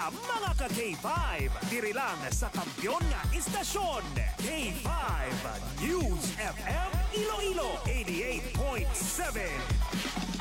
mga ka-K5. Diri lang sa kampiyon nga istasyon. K5 News FM Iloilo 88.7.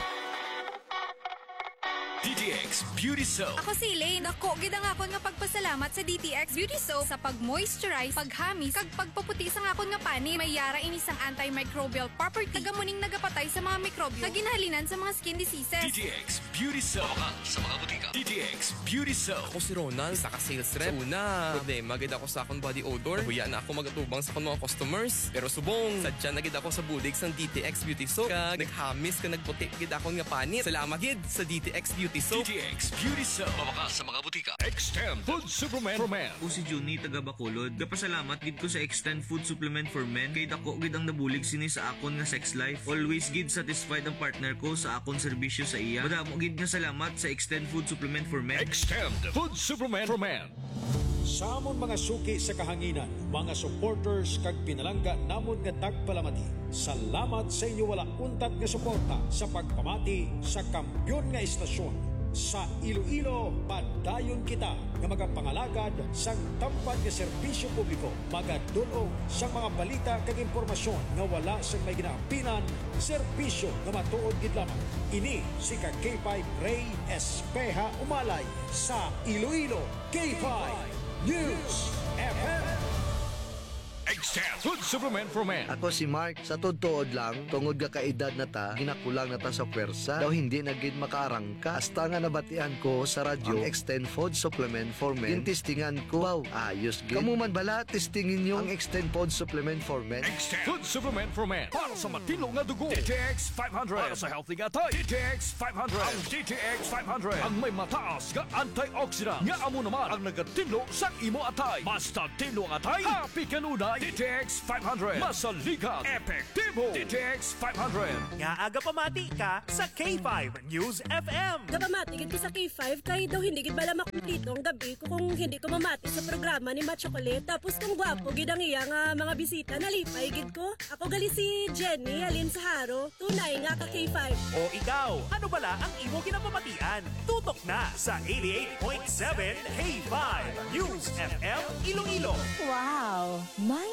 DTX Beauty Soap. Ako si Elaine. Ako, gid ang akon nga pagpasalamat sa DTX Beauty Soap sa pag-moisturize, paghamis, kag pagpaputi sa akon nga pani. May yara inisang antimicrobial property. Tagamuning nagapatay sa mga mikrobyo. Kaginhalinan sa mga skin diseases. DTX Beauty Soap. Sa mga butika. DTX Beauty Soap. Ako si Ronald, saka sales rep. Sa una, problema gid ako sa akong body odor. Nahuya na ako magatubang sa akong mga customers. Pero subong, sadya na gid ako sa bulig sang DTX Beauty Soap. Kag naghamis ka nagputi gid akong nga panit. Salamat gid sa DTX Beauty Soap. DTX Beauty Soap. Mabaka sa mga butika. Extend Food Supplement for Men. O si Juni taga Bacolod. Kapasalamat gid ko sa Extend Food Supplement for Men. Kay dako gid ang nabulig sini sa akon nga sex life. Always gid satisfied ang partner ko sa akon serbisyo sa iya. Madamo gid nga salamat sa Extend Food Supplement for Men. Extend Food Supplement for Men. Sa amon mga suki sa kahanginan, mga supporters kag pinalangga namon nga tagpalamati. Salamat sa inyo wala untat nga suporta sa pagpamati sa kampyon nga istasyon. Sa Iloilo, padayon kita nga magapangalagad sang tampad nga serbisyo publiko, magadulong sa mga balita kag impormasyon nga wala sa may ginaapinan, serbisyo nga matuod gid lamang. Ini si K5 Ray Espeja Umalay sa Iloilo K5 News FM. Extend Food Supplement for Men. Ako si Mark, sa todtood lang, tungod ka kaedad na ta, ginakulang na ta sa pwersa, daw hindi na gid makaarangka. Hasta nga nabatian ko sa radyo, ang Extend Food Supplement for Men, testingan ko, wow, ayos gid. Kamu man bala, testingin nyo ang Extend Food Supplement for Men. Extend Food Supplement for Men. Para sa matino nga dugo. DTX 500. Para sa healthy nga tayo. DTX 500. Ang DTX 500. Ang may mataas nga antioxidant. Nga amo naman ang nagatinlo sa imo atay. Basta tinlo ang atay, happy kanunay. DTX 500. Masalikat. Epektibo. DTX 500. Nga aga pamati ka sa K5 News FM. Kapamati gid ko sa K5 kay daw hindi gid bala makumpleto ang gabi ko kung hindi ko mamati sa programa ni Matt Chocolate. Tapos kung gwapo gid ang iya nga mga bisita nalipay gid ko. Ako gali si Jenny Alin Saharo. Tunay nga ka K5. O ikaw, ano bala ang imo kinapamatian? Tutok na sa 88.7 K5 News FM Iloilo. Wow! May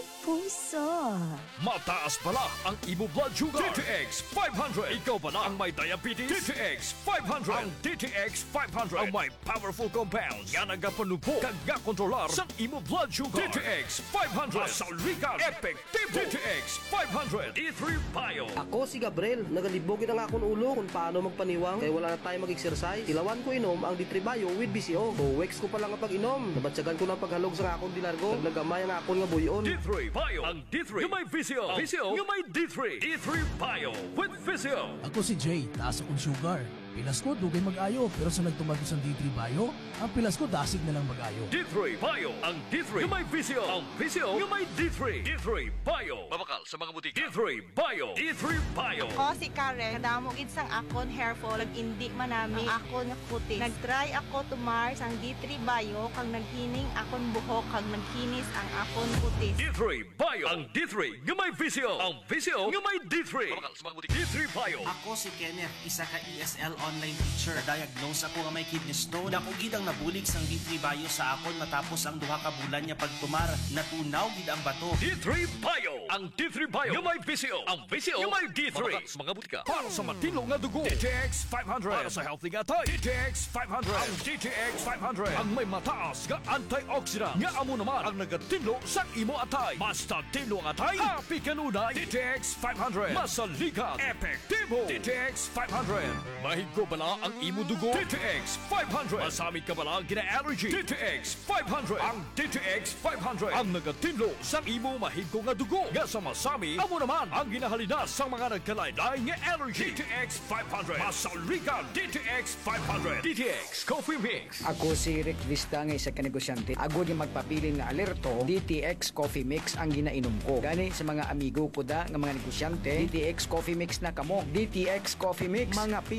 puso! Mataas pala ang imo blood sugar. DTX 500. Ikaw pala ang may diabetes. DTX 500. Ang DTX 500 ang may powerful compounds nga nagapanubo kag nga kontrolar sa imo blood sugar. DTX 500. Masalikat. Epektibo. DTX 500. D3 Bio. Ako si Gabriel. Nagalibogin ang akong ulo kung paano magpaniwang kaya wala na tayo mag-exercise. Ilawan ko inom ang D3 Bio with BCO. Weeks ko pa lang ang pag-inom. Nabatsagan ko ng paghalog sa akong dinargo. Naglagamay ang akong nga buyon. D3 Bio. Ang D3 yung may Visio. Visio yung may D3. D3 Bio with Visio. Ako si Jay, taas akong sugar. Pilas ko, dugay mag-ayo. Pero sa nagtumago sa D3 Bio, ang pilas ko dasig na lang mag-ayo. D3 Bio. Ang D3 yung may Visio. Ang Visio yung may D3. D3 Bio. Babakal sa mga butika. D3 Bio. D3 Bio. Ako si Karen. Kadamo gid sang akon hair fall. Indi manami ang akon nga kutis. Nagtry ako tumar sang D3 Bio. Kag naghining akon buhok. Kag nagkinis ang akon kutis. D3 Bio. Ang D3 yung may Visio. Ang Visio yung may D3. Babakal sa mga butika. D3 Bio. Ako si Kenneth. Isa ka ESL online teacher. Na-diagnose ako nga may kidney stone. Dako gid ang nabulig sang D3 Bio sa akon matapos ang duha ka bulan niya pagtumar. Natunaw gid ang bato. D3 Bio. Ang D3 Bio yung may Visio. Ang Visio yung may D3. Sa mga butika. Para sa matino nga dugo. DTX 500. Para sa healthy nga tayo. DTX 500. Ang DTX 500. Ang may mataas nga antioxidant. Nga amo naman ang nagatinlo sa imo atay. Basta tinlo ang atay, happy kanunay. DTX 500. Masalikat. Epektibo. DTX 500. Mahigko bala ang imo dugo. DTX 500. Masamit ka bala ang gina-allergy. DTX 500. Ang DTX 500. Ang nagatinlo sa imo mahigko nga dugo. Nga sa masami, amo naman ang ginahalinas sa mga nagkalaylay nga allergy. DTX 500. Masalikat. DTX 500. DTX Coffee Mix. Ako si Rick Vista nga isa ka negosyante. Agod yung magpapili nga alerto, DTX Coffee Mix ang ginainom ko. Gani sa mga amigo ko da nga mga negosyante, DTX Coffee Mix na kamo. DTX Coffee Mix, mga pinata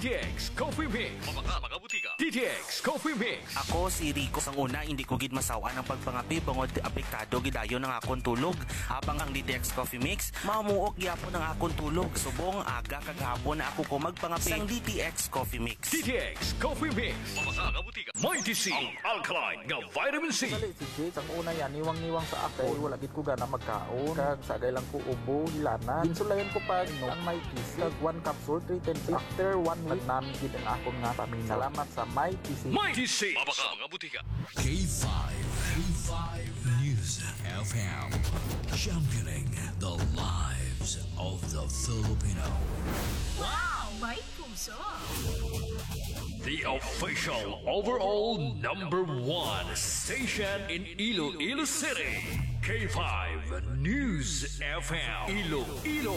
DTX Coffee Mix. Mga butika. DTX Coffee Mix. Ako si Rico. Sang una, hindi ko gid masawa ng pagpangapi bangod apektado gidayon ng akong tulog. Habang ang DTX Coffee Mix, mamuok gyapon ang akong tulog. Subong aga kagahapon na ako ko magpangapi sang DTX Coffee Mix. DTX Coffee Mix. Mga butika. Mighty C. Ang alkaline nga vitamin C. Dali si Jade, ang una yan, niwang-niwang sa akay, wala gid ko gana magkaon. Kag sagay lang ko ubo, hilana. Ginsulayan ko pa ang may PC. Kag 1 capsule, 310. After 1 week, namin gid ang akong nga pamina. Salamat sa Mighty C. Mighty C. Mga butika. K5 News FM, championing the lives of the Filipino. Wow, may puso! The official overall #1 station in Iloilo City. K5 News FM. Iloilo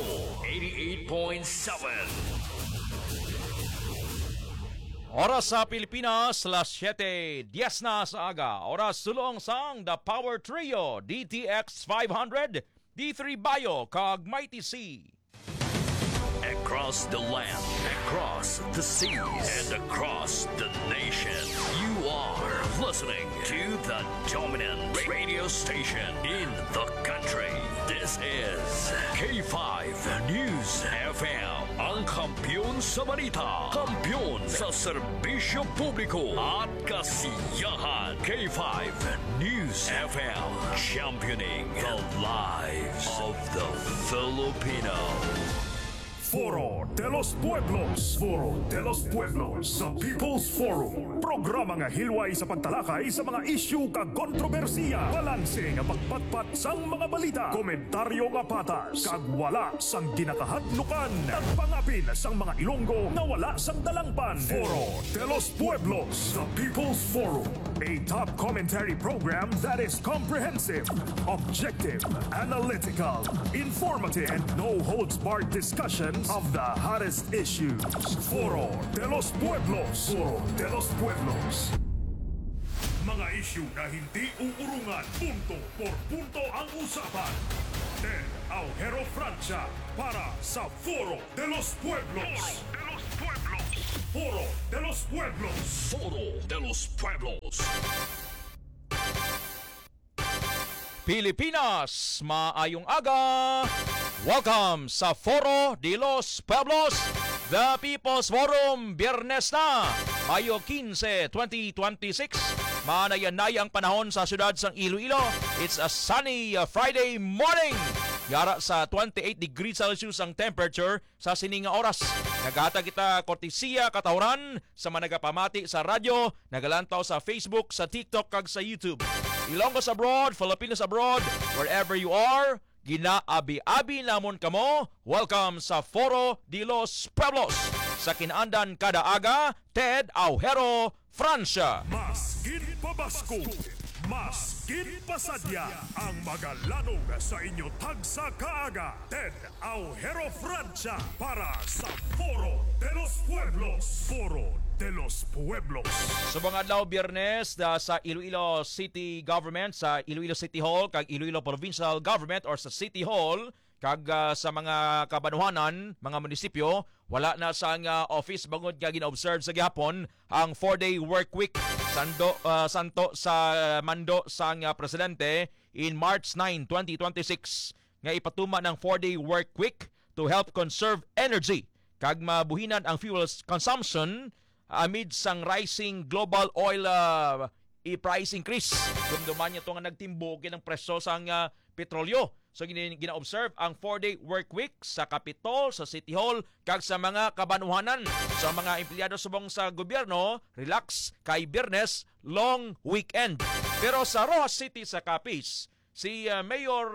88.7. Oras sa Pilipinas, las 7:10 na sa aga. Oras sulong sang The Power Trio, DTX 500, D3 Bio, kag Mighty C. Across the land, across the seas, and across the nation, you are listening to the dominant radio station in the country. This is K5 News FM, ang kampiyon sa balita, kampiyon sa serbisyo publiko at kasiyahan. K5 News FM, championing the lives of the Filipino. Foro de los Pueblos. Foro de los Pueblos sa People's Forum. Programa nga hilway sa pagtalakay sa mga isyu kag kontrobersiya. Balanse nga pagpatpat sang mga balita. Komentaryo nga patas. Kag wala sang ginakahadlukan. Nagpangapin sang mga Ilonggo na wala sang dalangpan. Foro de los Pueblos sa People's Forum. A top commentary program that is comprehensive, objective, analytical, informative, and no-holds-barred discussion of the hottest issues. Foro de los Pueblos. Foro de los Pueblos. Mga isyu na hindi uurungan. Punto por punto ang usapan. Ted Aujero Francia para sa Foro de los Pueblos. Foro de los Pueblos. Foro de los Pueblos. Pilipinas, maayong aga! Welcome sa Foro de los Pueblos, the People's Forum, Biyernes na, Mayo 15, 2026. Manayanay ang panahon sa syudad ng Iloilo. It's a sunny Friday morning. Yara sa 28 degrees Celsius ang temperature sa sininga oras. Naghatag kita kortesiya katawran sa mga nagapamati sa radyo, nagalantaw sa Facebook, sa TikTok, kag sa YouTube. Ilonggo abroad, Filipinos abroad, wherever you are, ginaabi-abi namon kamo. Welcome sa Foro de los Pueblos. Sa kinaandan kada aga, Ted Aujero Francia. Mas ginpabasko, mas ginpasadya ang magalanog sa inyo tagsa kaaga. Ted Aujero Francia para sa Foro de los Pueblos. Foro de los Pueblos. Subong adlaw Biyernes sa Iloilo City Government, sa Iloilo City Hall kag Iloilo Provincial Government or sa City Hall kag sa mga kabanuhanan, mga munisipyo, wala na sang office bangod nga gina-observe sa gihapon ang 4-day work week santo sa mando sang presidente in March 9, 2026 nga ipatuma ng 4-day work week to help conserve energy kag mabuhinan ang fuel consumption amid sang rising global oil price increase. Dumduman niya ito nga nagtimbo ng presyo sang petrolyo. So gina-observe ang 4-day work week sa Capitol, sa City Hall, kag sa mga kabanuhanan. Sa mga empleyado subong sa gobyerno, relax kay Biyernes, long weekend. Pero sa Rojas City sa Capiz, si Mayor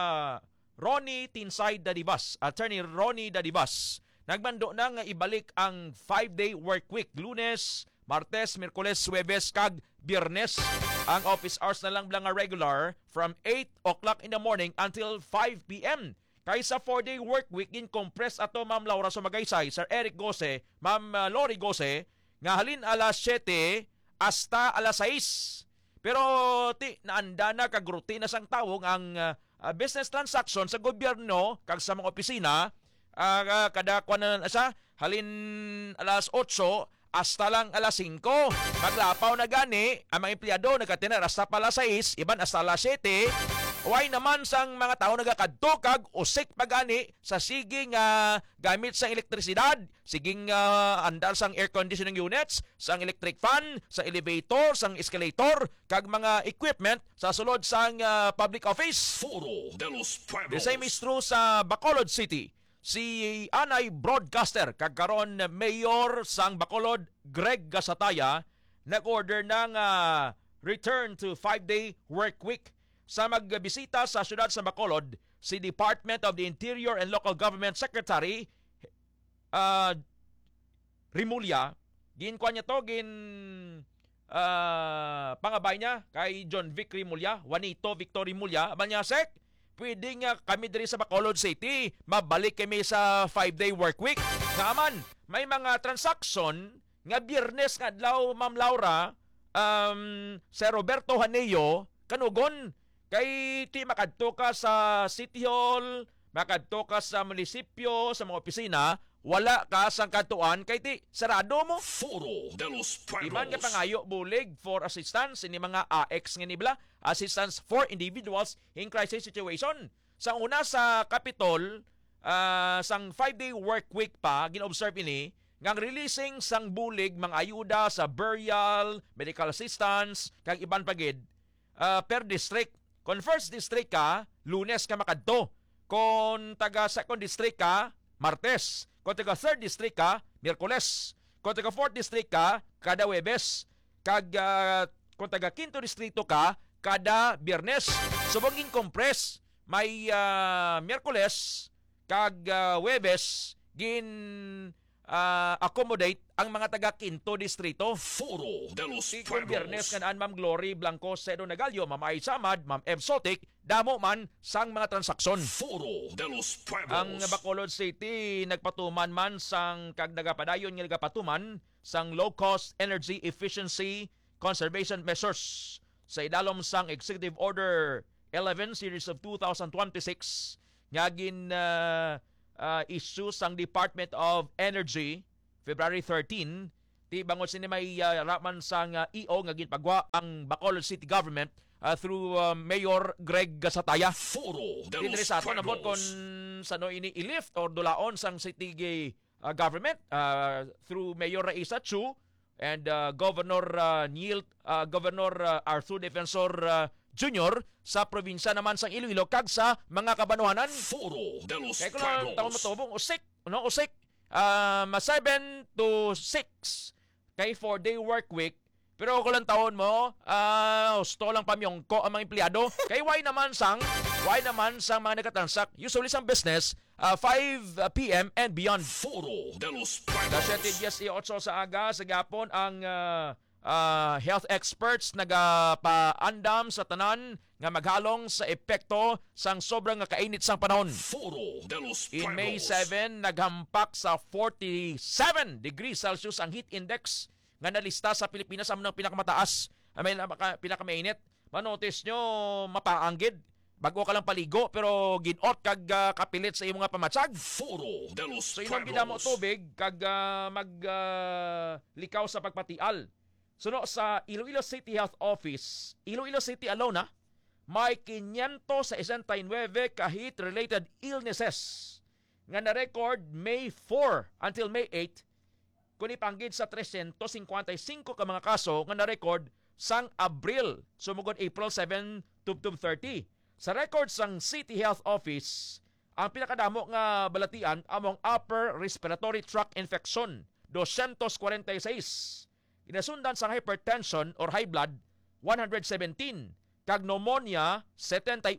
Ronnie Tinsay Dadibas, Attorney Ronnie Dadibas, nagmando na nga ibalik ang 5-day work week, Lunes, Martes, Miyerkules, Huwebes, kag Biyernes. Ang office hours na lang nga regular from 8 o'clock in the morning until 5 p.m. Kaysa 4-day work week, in-compress ato Ma'am Laura Sumagaysay, Sir Eric Gose, Ma'am Lori Gose, nga halin alas 7 hasta alas 6. Pero naanda na kag rutina sang tawong ang business transaction sa gobyerno kag sa mga opisina kada halin alas 8 hasta lang alas 5. Paglapaw na gani, ang mga empleyado nagkatinar hasta pala 6, iban hasta alas 7. Way naman sang mga tao nagakadto kag usik pagani sa siging gamit sang elektrisidad, siging andar sang air conditioning units, sang electric fan, sa elevator, sang escalator, kag mga equipment sa sulod sang public office. Foro de los Pueblos. The same is true sa Bacolod City. Si Anay Broadcaster, kagkaron mayor sang Bacolod, Greg Gasataya, nag-order ng return to 5-day work week. Sa magbisita sa syudad sa Bacolod, si Department of the Interior and Local Government Secretary Rimulya, ginkuan niya to, pangabay niya kay John Vic Rimulya, Juanito Victor Rimulya, Banyasek, pwede nga kami diri sa Bacolod City, mabalik kami sa 5-day work week. Naman, may mga transaction nga Biyernes nga adlaw, Ma'am Laura, si Roberto Haneo, kanugon, kay ti makadto ka sa City Hall, makadto ka sa munisipyo, sa mga opisina, wala ka sang katuan, kay ti sarado mo. Foro de los Pueblos. Iman ka pangayo bulig for assistance, ini mga AX nga nibla, assistance for individuals in crisis situation. Sa una sa Capitol, sang 5-day work week pa, gin-observe ini, ngang releasing sang bulig mga ayuda sa burial, medical assistance, kag iban pagid, per district. Kung first district ka, Lunes ka makadto. Kung taga second district ka, Martes. Kung taga third district ka, Miyerkules. Kung taga fourth district ka, kada Webes. Kag kung taga quinto distrito ka, kada Biyernes. Subong compress, may Miyerkules kag Webes gin accommodate ang mga taga quinto distrito. Foro de los Pueblos. Kung Biyernes kanaan Ma'am Glory Blanco Cedo Nagalio, Ma'am Ay Samad, Ma'am Ev Sotik, damo man sang mga transaksyon. Foro de los Pueblos. Ang Bacolod City nagpatuman man sang kag nagapadayon nga nagapatuman sang low-cost energy efficiency conservation measures sa idalom sang Executive Order 11 Series of 2026 nga gin issue sang Department of Energy February 13. Ti bangon sini may raman sang EO nga ginpagwa ang Bacolod City Government through Mayor Greg Gasataya. Foro de los Interesado na po Pueblos. kung sano ini i-lift or dulaon sang city government through Mayor Raisa Chu and Governor Arthur Defensor Jr. sa probinsya naman sang Iloilo kag sa mga kabanuhanan. Foro de los Kaya ko lang Pueblos. taon matubong usik 7 to 6 kay 4-day work week. Pero ko lang taon mo, husto lang pamyong ko ang mga empleyado. Kay why naman sang mga nagtatransact, usually sang business, 5 p.m. and beyond. Foro de los Sa Pueblos. 7:18 sa aga, sa gapon, ang health experts nagapaandam sa tanan nga maghalong sa epekto sang sobrang nga kainit sang panahon. Foro de los In May Pueblos. 7, naghampak sa 47 degrees Celsius ang heat index nga nalista sa Pilipinas ang pinakamataas, may pinakamainit. Manotice nyo, mapaanggid. Bago ka lang paligo, pero ginot kag kapilit sa iyong mga pamatsag. Foro de los So inom gidamo Pueblos. tubig kag maglikaw sa pagpatial. Suno sa Iloilo City Health Office, Iloilo City alone may 569 ka heat-related illnesses nga na-record May 4 until May 8, kung ipanggid sa 355 ka mga kaso nga na-record sang Abril, sumugod April 7 to 30. Sa record sang City Health Office, ang pinakadamo nga balatian among upper respiratory tract infection, 246. Inasundan sa hypertension or high blood, 117. Kag pneumonia, 71.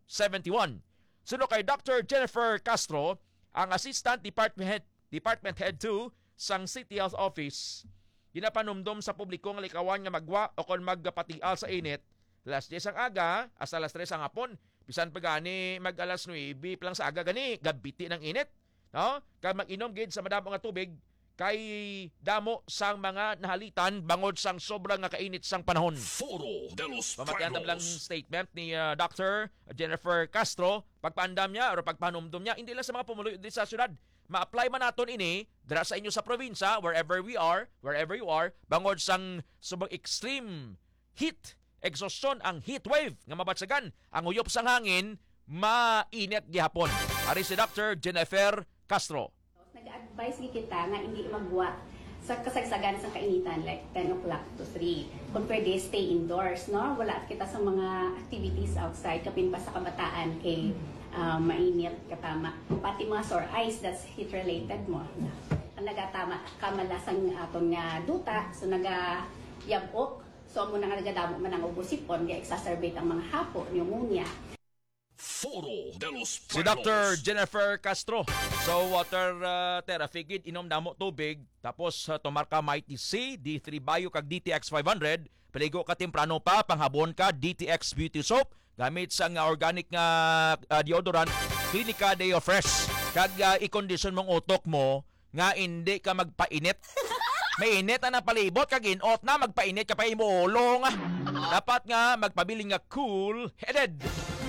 Suno kay Dr. Jennifer Castro, ang Assistant Department Head 2 sang City Health Office, ginapanumdum sa publiko nga likawan nga magwa o kon magpatial sa init, alas 10 ang aga, hasta alas 3 ang hapon, bisan pa gani mag alas 9 lang sa aga gani, gabiti ng init. No? Kag mag-inom gid sa madamo nga tubig, kay damo sang mga nahalitan bangod sang sobrang nga kainit sang panahon. Foro de los Pamatian lang Pueblos. statement ni Dr. Jennifer Castro, pagpaandam niya o pagpanumdum niya, hindi lang sa mga pumuloy din sa syudad, ma-apply man naton ini dira sa inyo sa probinsya, wherever you are, bangod sang subang extreme heat, exhaustion, ang heat wave nga mabatsagan, ang uyop sang hangin, mainit gihapon. Ari si Dr. Jennifer Castro. Nag-advise kita nga hindi magwa sa kasagsagan sa kainitan like 10 o'clock to 3. Kung pwede, stay indoors, no? Wala kita sa mga activities outside, kapin pa sa kabataan kay mainit katama. Pati mga sore eyes, that's heat-related mo. Ang nagatama, kamalasang aton nga duta, so nagayabok, so mo nga nagadamo man ang ubusipon, ga-exacerbate ang mga hapo, pneumonia. Foro de los Si Dr. Jennifer Castro. So water therapy gid, inom damo tubig, tapos tumarka Mighty C, D3 Bio kag DTX 500, paligo ka temprano pa, panghabon ka DTX Beauty Soap, gamit sa nga organic nga deodorant, Clinica Deo Fresh. Kag i-condition mong utok mo nga hindi ka magpainit. Mainit na palibot kag inot na magpainit ka pa imuulong. Dapat nga magpabili nga cool-headed.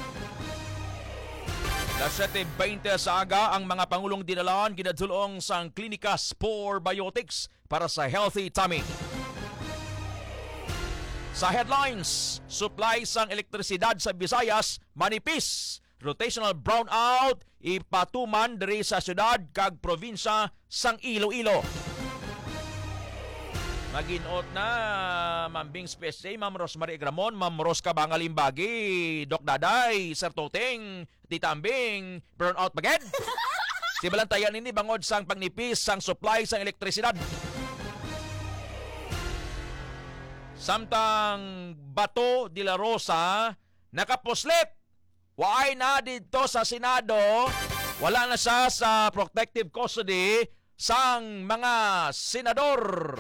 Las 7:20 sa aga, ang mga Pangulong dinalaan ginadulong sa Klinika Spore Biotics para sa healthy tummy. Sa headlines, supply sang elektrisidad sa Visayas manipis. Rotational brownout ipatuman diri sa syudad kag probinsya sang Iloilo. Maginot na Mambing Spesay, Ma'am Rosemary Gramon, Ma'am Ros Kabangalimbagi, Doc Daday, Sir Toteng, Tita Ambing, brownout baged. Si balantayan ini bangod sang pagnipis sang supply sang elektrisidad. Samtang Bato de la Rosa nakapuslit. Waay na dito sa Senado, wala na siya sa protective custody sang mga senador.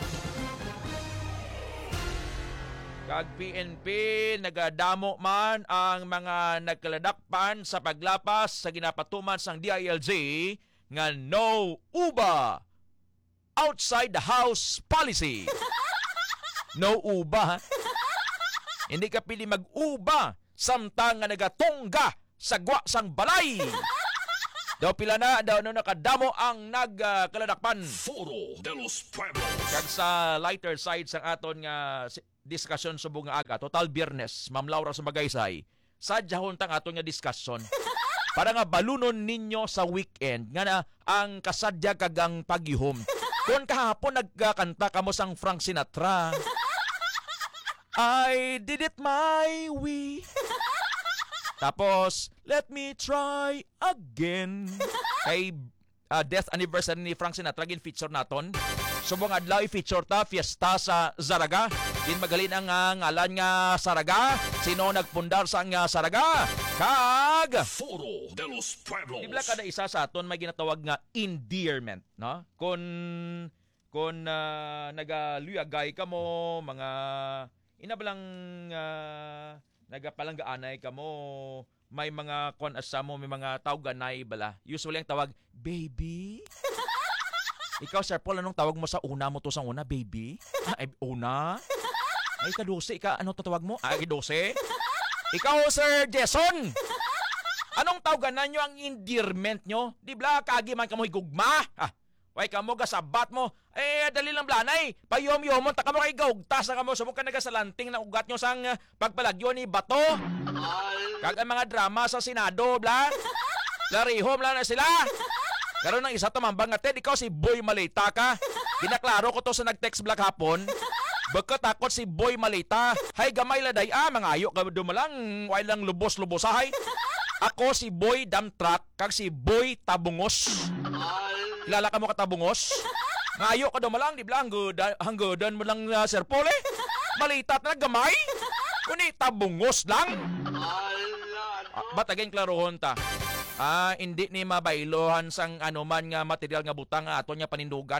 Kag PNP, nagadamo man ang mga nagkaladakpan sa paglapas sa ginapatuman sang DILG nga no uba outside the house policy. No uba. Hindi ka pili mag-uba samtang nga nagatungga sa gwa sang balay. Daw pila na, daw no nakadamo ang nagkaladakpan. Foro de los Pueblos. Kag sa lighter side sang aton nga diskusyon subong nga aga, total Biyernes, Ma'am Laura Sumagaysay, sadyahon tang aton nga diskusyon. Para nga balunon ninyo sa weekend nga na ang kasadya kagang paghihom. Kung kahapon nagkakanta kamo sang Frank Sinatra, I did it my way. Tapos, let me try again. Kay death anniversary ni Frank Sinatra, gin feature naton. Subong adlaw i-feature ta, fiesta sa Zaraga. Din magalin ang ngalan nga Saraga. Sino nagpundar sa nga Saraga? Kag Foro de los Pueblos. Dibla kada isa sa aton may ginatawag nga endearment, no? Kung nagaluyagay ka mo, mga inabalang nagapalanggaanay ka mo, may mga asa mo, may mga tawganay bala. Usually ang tawag, baby. Ikaw, Sir Paul, anong tawag mo sa una mo to sa una, baby? Ay, una? Ay, kadose. Ano tawag mo? Ay, kadose? Ikaw, Sir Jason! Anong tawagan nyo ang endearment nyo? Di ba, kagiman ka mo higugma? Way ka mo, gasabat mo. Dali lang blanay. Payom-yomon, taka mo kay gaugtas na ka mo. Subok ka nagasalanting na ugat nyo sang pagpalagyo ni Bato. Kag ang mga drama sa Senado, bla. Larihom lang na sila. Karon ng isa tumambang nga, Ted, ikaw si Boy Malita ka. Ginaklaro ko to sa nag-text black hapon. Baka takot si Boy Malita. Hay, gamay laday, mga ayok ka dumalang. Way lang lubos-lubosahay. Ako si Boy Damtrak, kag si Boy Tabungos. Kilala ka mo ka Tabungos? Ngayo ka dumalang, di ba? Hanggodan mo lang, Sir Paul, eh. Malita na gamay. Kuni Tabungos lang. Ba't again klarohon ta? Hindi ni mabailohan sang anuman nga material nga butang nga ato niya panindugan.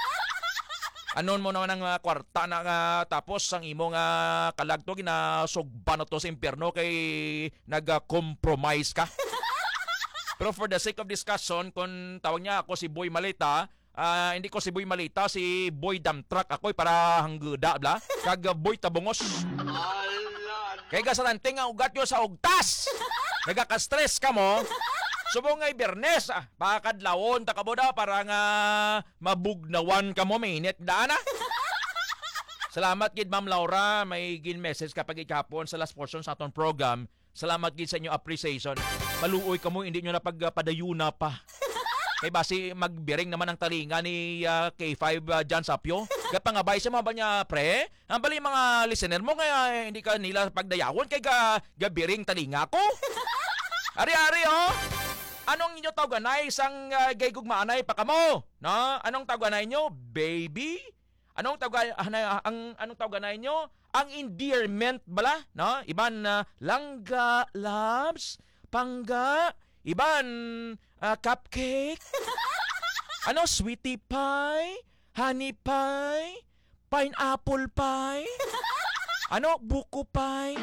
Anon mo naman ang kwarta na tapos sang imo nga kalagto ginasugban to sa impyerno kay nag-compromise ka. Pero for the sake of discussion, kung tawag niya ako si Boy Malita, hindi ko si Boy Malita, si Boy Damtrak ako'y para hangguda bla. Kag Boy Tabungos. Kaya gasalanting ang ugat nyo sa ugtas. Nagaka-stress ka mo. Subong ngay Bernes, pakadlawon ta kamo da para nga mabugnawan ka mo minute da na. Salamat gid Ma'am Laura, may gin message kapag ikapon sa last portion sa aton program. Salamat gid sa inyo appreciation. Maluoy ka mo, hindi nyo na pagpadayuna pa. Kay basi magbiring naman ang talinga ni K5 John Sapio. Gapangabay sa mga ba niya, pre? Ang bali mga listener mo, kaya hindi ka nila pagdayawon kay gabiring talinga ko. Ari-ari, oh! Anong inyo tawganay sang gaygug maanay pa kamo? No? Anong tawganay nyo? Baby? Anong tawganay nyo? Ang endearment bala, no? Iban langga, loves, pangga, iban cupcake, ano, sweetie pie, honey pie, pineapple pie, ano, buko pie.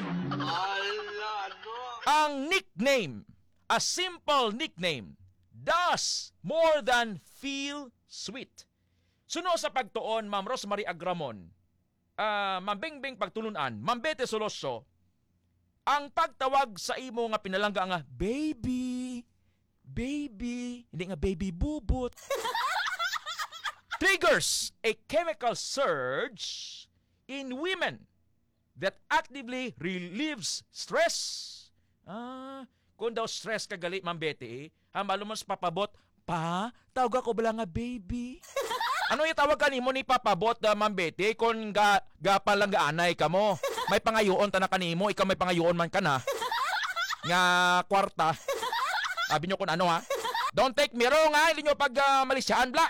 Ang nickname, a simple nickname, does more than feel sweet. Suno sa pagtuon, Ma'am Rosemary Agramon, Ma'am Bingbing Pagtulunan, Ma'am Bete Soloso, ang pagtawag sa imo nga pinalangga nga, baby, baby, hindi nga baby bubot, triggers a chemical surge in women that actively relieves stress. Kung daw stress ka gali, Ma'am Bete, malumos papabot, pa, tawag ako bala nga baby. Ano yung tawag ka nimo ni papabot, Ma'am Betty, kung palang gaanay ka mo? May pangayoon ta na kanimo, ikaw may pangayoon man ka na. Nga kwarta. Sabi nyo kung ano, ha? Don't take me wrong, ha? Hindi nyo malisyaan, bla.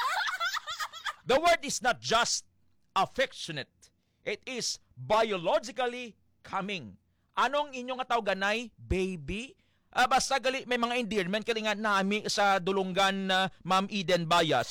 The word is not just affectionate. It is biologically coming. Anong inyong tawaganay, baby? Basta gali may mga endearment kali nga nami sa dulunggan Ma'am Eden Bayas.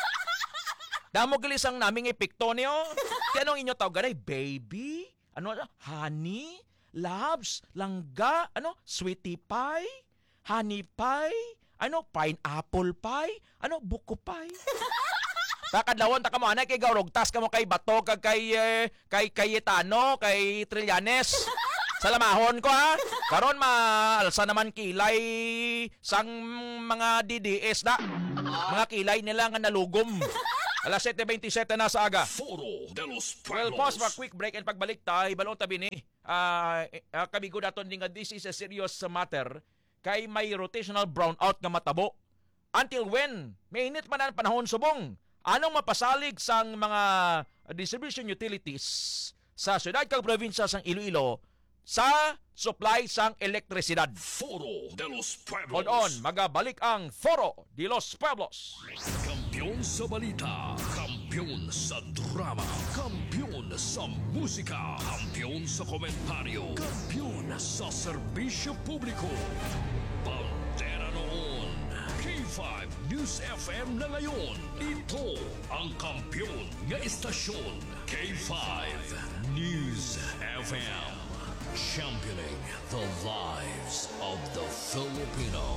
Damo gali sang naming epekto niyo. Anong inyo tawaganay, baby? Ano, honey, loves, langga, ano, sweetie pie, honey pie, ano, pineapple pie, ano, buko pie. Takadlawon ta kamo anay kay gawrogtas kamo kay Bato kag kay Cayetano, kay Trillanes. Salamahon ko, ha. Karon maalsa naman kilay sang mga DDS da. Mga kilay nila nga nalugom. Alas 7:27 na sa aga. Foro de los Pueblos. Well, pause for a quick break and pagbalik tayo, balong tabi ni. Kabigo daton din nga this is a serious matter. Kay may rotational brownout nga matabo. Until when? Mainit man ang panahon subong. Anong mapasalig sang mga distribution utilities sa syudad kag probinsya sang Iloilo sa supply sang elektrisidad? Foro de los Pueblos. Hold on, magabalik ang Foro de los Pueblos. Kampiyon sa balita, kampiyon sa drama, kampiyon sa musika, kampiyon sa komentaryo, kampiyon sa serbisyo publiko. Bandera noon, K5 News FM na ngayon. Ito ang kampiyon nga istasyon, K5 News FM. Championing the lives of the Filipino.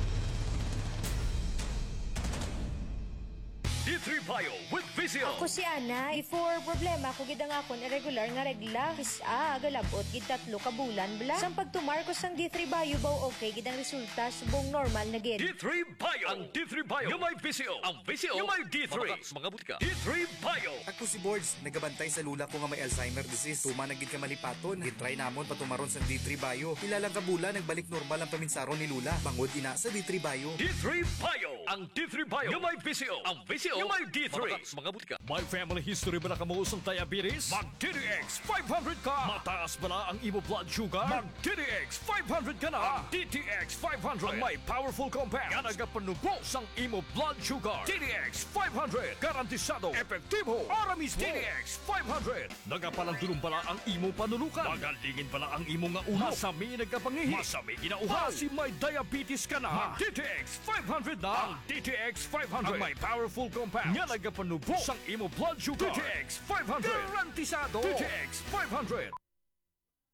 D3 Bio with Vizio. Ako si Ana. Before problema ko gid ang akon irregular nga regla. Kisa galabot gid 3 ka bulan bla. Sang pagtumar ko sang D3 Bio baw okay gid ang resulta subong normal na gid. D3 Bio. Ang D3 Bio. Yung may Vizio. Ang Vizio. Yung may D3. Mga butika. D3 Bio. Ako si Boards. Nagabantay sa lula ko nga may Alzheimer disease. Tuma na gid ka malipaton. Gitry namon patumaron sa D3 Bio. Ilalang ka bulan nagbalik normal ang paminsaron ni lula. Bangod ina sa D3 Bio. D3 Bio. Ang D3 Bio. Yung may Vizio. Ang Vizio. Yung may D3. Mga butika. May family history ba na kamuusang diabetes? Mag-DTX 500 ka. Mataas ba na ang imo blood sugar? Mag-DTX 500 ka na. Ang DTX 500 ang may powerful compound nga nagapanubo sang imo blood sugar. DTX 500. Garantisado, epektibo, para mismo. DTX 500. Nagapalandulong pala ang imo panulukan. Magalingin pala ang imo nga ulo. Masami nagkapangihi. Masami ginauhaw. Kasi may diabetes ka na. DTX 500 na. Ang DTX 500 ang may powerful compound nga nagapanubo sang imo blood sugar. DTX 500. Garantisado. DTX 500.